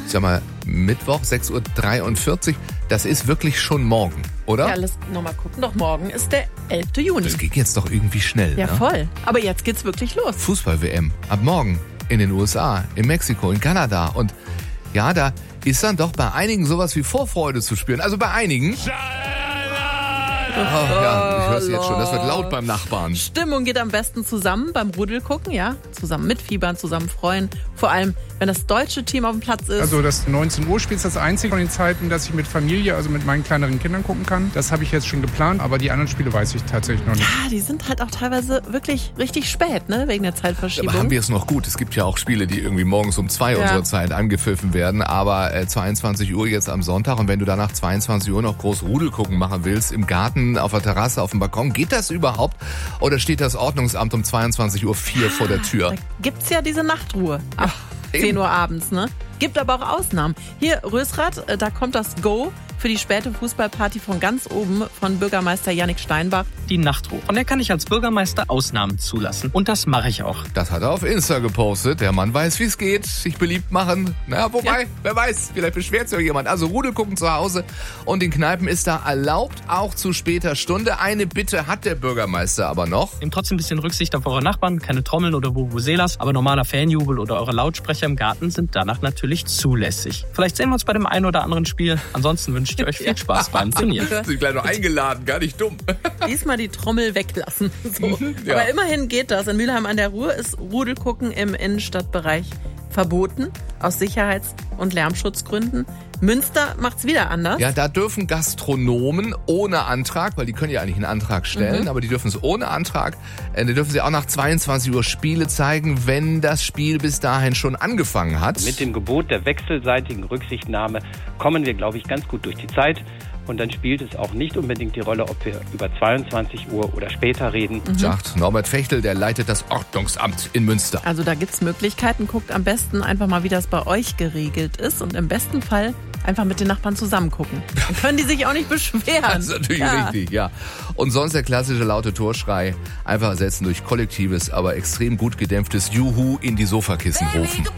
sag mal, Mittwoch, 6.43 Uhr. Das ist wirklich schon morgen, oder? Ja, lass nochmal gucken. Doch morgen ist der 11. Juni. Das geht jetzt doch irgendwie schnell, Ja, ne? voll. Aber jetzt geht's wirklich los. Fußball-WM. Ab morgen. In den USA, in Mexiko, in Kanada. Und ja, da ist dann doch bei einigen sowas wie Vorfreude zu spüren. Also bei einigen. Oh, ja, ich höre es jetzt schon. Das wird laut beim Nachbarn. Stimmung geht am besten zusammen beim Rudel gucken, ja. Zusammen mitfiebern, zusammen freuen. Vor allem, wenn das deutsche Team auf dem Platz ist. Also das 19 Uhr Spiel ist das einzige von den Zeiten, dass ich mit Familie, also mit meinen kleineren Kindern gucken kann. Das habe ich jetzt schon geplant, aber die anderen Spiele weiß ich tatsächlich noch nicht. Ja, die sind halt auch teilweise wirklich richtig spät, ne, wegen der Zeitverschiebung. Aber haben wir es noch gut? Es gibt ja auch Spiele, die irgendwie morgens um 2 unserer Zeit angepfiffen werden, aber 22 Uhr jetzt am Sonntag, und wenn du danach 22 Uhr noch groß Rudel gucken machen willst, im Garten, auf der Terrasse, auf dem Balkon, geht das überhaupt? Oder steht das Ordnungsamt um 22.04 Uhr vor der Tür? Da gibt's ja diese Nachtruhe ab 10 Uhr abends, ne? Gibt aber auch Ausnahmen. Hier, Rösrath, da kommt das Go für die späte Fußballparty von ganz oben von Bürgermeister Jannik Steinbach. Die Nachtruhe. Von der kann ich als Bürgermeister Ausnahmen zulassen. Und das mache ich auch. Das hat er auf Insta gepostet. Der Mann weiß, wie es geht. Sich beliebt machen. Na, wobei, wer weiß, vielleicht beschwert sich auch jemand. Also Rudel gucken zu Hause. Und in Kneipen ist da erlaubt, auch zu später Stunde. Eine Bitte hat der Bürgermeister aber noch. Nehmt trotzdem ein bisschen Rücksicht auf eure Nachbarn. Keine Trommeln oder Vuvuzelas. Aber normaler Fanjubel oder eure Lautsprecher im Garten sind danach natürlich zulässig. Vielleicht sehen wir uns bei dem einen oder anderen Spiel. Ansonsten wünsche ich euch viel Spaß beim Turnier. Sind gleich noch eingeladen, gar nicht dumm. Diesmal die Trommel weglassen. So. Ja. Aber immerhin geht das. In Mülheim an der Ruhr ist Rudelgucken im Innenstadtbereich verboten, aus Sicherheits- und Lärmschutzgründen. Münster macht's wieder anders. Ja, da dürfen Gastronomen ohne Antrag, weil die können ja eigentlich einen Antrag stellen, aber die dürfen es ohne Antrag, da dürfen sie auch nach 22 Uhr Spiele zeigen, wenn das Spiel bis dahin schon angefangen hat. Mit dem Gebot der wechselseitigen Rücksichtnahme kommen wir, glaube ich, ganz gut durch die Zeit. Und dann spielt es auch nicht unbedingt die Rolle, ob wir über 22 Uhr oder später reden. Sagt Norbert Fechtel, der leitet das Ordnungsamt in Münster. Also da gibt's Möglichkeiten. Guckt am besten einfach mal, wie das bei euch geregelt ist. Und im besten Fall einfach mit den Nachbarn zusammen gucken. Dann können die sich auch nicht beschweren. Das ist natürlich richtig, ja. Und sonst der klassische laute Torschrei. Einfach ersetzen durch kollektives, aber extrem gut gedämpftes Juhu in die Sofakissen rufen.